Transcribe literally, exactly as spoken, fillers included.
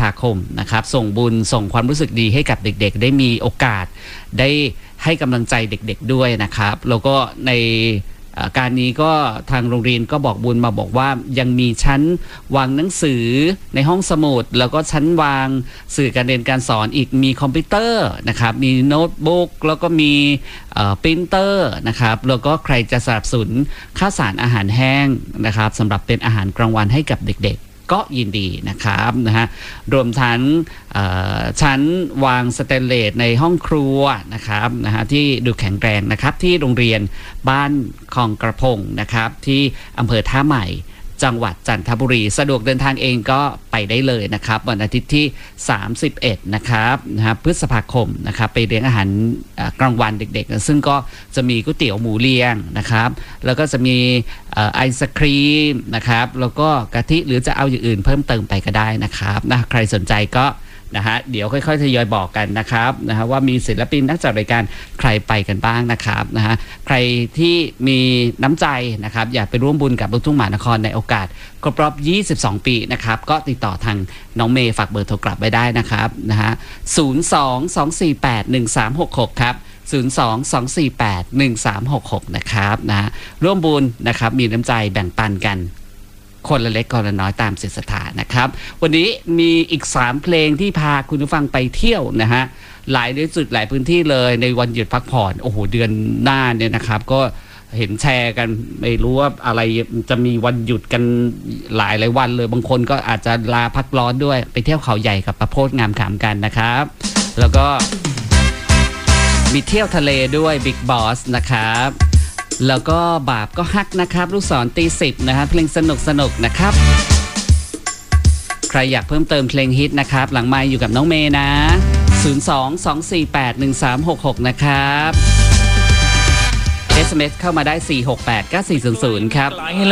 ภาคมนะครับส่งบุญส่งความรู้สึกดีให้กับเด็กๆได้มีโอกาสได้ให้กำลังใจเด็กๆด้วยนะครับแล้วก็ในการนี้ก็ทางโรงเรียนก็บอกบุญมาบอกว่ายังมีชั้นวางหนังสือในห้องสมุดแล้วก็ชั้นวางสื่อการเรียนการสอนอีกมีคอมพิวเตอร์นะครับมีโน้ตบุ๊กแล้วก็มีปรินเตอร์นะครับแล้วก็ใครจะสนับสนุนข้าวสารอาหารแห้งนะครับสำหรับเป็นอาหารกลางวันให้กับเด็กๆก็ยินดีนะครับนะฮะรวมทั้งชั้นวางสเตนเลสในห้องครัวนะครับนะฮะที่ดูแข็งแรงนะครับที่โรงเรียนบ้านคลองกระพงนะครับที่อำเภอท่าใหม่จังหวัดจันทบุรีสะดวกเดินทางเองก็ไปได้เลยนะครับวันอาทิตย์ที่สามสิบเอ็ดนะครับนะครับพฤษภาคมนะครับไปเลี้ยงอาหารกลางวันเด็กๆซึ่งก็จะมีก๋วยเตี๋ยวหมูเลียงนะครับแล้วก็จะมีไอศครีมนะครับแล้วก็กะทิหรือจะเอาอย่างอื่นเพิ่มเติมไปก็ได้นะครับนะใครสนใจก็นะฮะเดี๋ยวค่อยๆทยอยบอกกันนะครับนะฮะว่ามีศิลปินนักจัดรายการใครไปกันบ้างนะครับนะฮะใครที่มีน้ำใจนะครับอยากไปร่วมบุญกับลูกทุ่งมหานครในโอกาสครบรอบยี่สิบสองปีนะครับก็ติดต่อทางน้องเมย์ฝากเบอร์โทรกลับไว้ได้นะครับนะฮะศูนย์ สอง สอง สี่ แปด หนึ่ง สาม หก หกครับศูนย์ สอง สอง สี่ แปด หนึ่ง สาม หก หกนะครับนะร่วมบุญนะครับมีน้ำใจแบ่งปันกันคนละเล็กคนละน้อยตามจิตศรัทธานะครับวันนี้มีอีกสามเพลงที่พาคุณผู้ฟังไปเที่ยวนะฮะหลายจุดหลายพื้นที่เลยในวันหยุดพักผ่อนโอ้โหเดือนหน้าเนี่ยนะครับก็เห็นแชร์กันไม่รู้ว่าอะไรจะมีวันหยุดกันหลายหลายวันเลยบางคนก็อาจจะลาพักร้อนด้วยไปเที่ยวเขาใหญ่กับประโพธงามขามกันนะครับแล้วก็มีเที่ยวทะเลด้วยบิ๊กบอสนะครับแล้วก็บาปก็ฮักนะครับลูกศรตีสิบนะครับเพลงสนุกสนุกนะครับใครอยากเพิ่มเติมเพลงฮิตนะครับหลังไมค์อยู่กับน้องเมย์นะศูนย์ สอง สอง สี่ แปด หนึ่ง สาม หก หกนะครับ เอส เอ็ม เอส เข้ามาได้สี่ หก แปด เก้า สี่ ศูนย์ ศูนย์ครับ